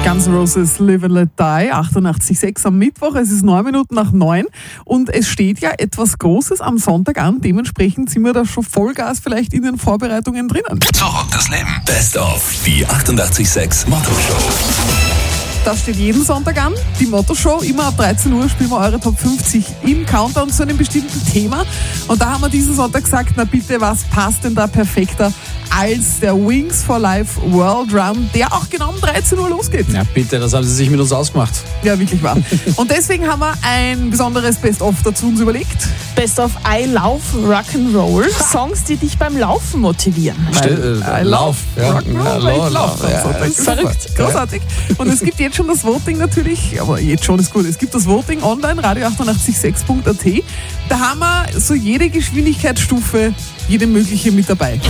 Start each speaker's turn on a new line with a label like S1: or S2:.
S1: Guns N' Roses Live and Let Die, 88,6 am Mittwoch. Es ist 9 Minuten nach 9 und es steht ja etwas Großes am Sonntag an. Dementsprechend sind wir da schon Vollgas vielleicht in den Vorbereitungen drinnen.
S2: Zurück das Leben. Best of die 88,6 Motto-Show.
S1: Das steht jeden Sonntag an. Die Motto-Show, immer ab 13 Uhr spielen wir eure Top 50 im Countdown zu einem bestimmten Thema. Und da haben wir diesen Sonntag gesagt, na bitte, was passt denn da perfekter als der Wings for Life World Run, der auch genau um 13 Uhr losgeht.
S3: Ja bitte, das haben sie sich mit uns ausgemacht.
S1: Ja, wirklich wahr. Und deswegen haben wir ein besonderes Best-of dazu uns überlegt.
S4: Best of I Love Rock'n'Roll. Songs, die dich beim Laufen motivieren.
S3: Lauf.
S1: Rock'n'Roll, Lauf.
S4: Verrückt.
S1: Großartig. Und es gibt jetzt schon das Voting natürlich, aber jetzt schon ist gut. Es gibt das Voting online, radio886.at. Da haben wir so jede Geschwindigkeitsstufe, jede mögliche mit dabei.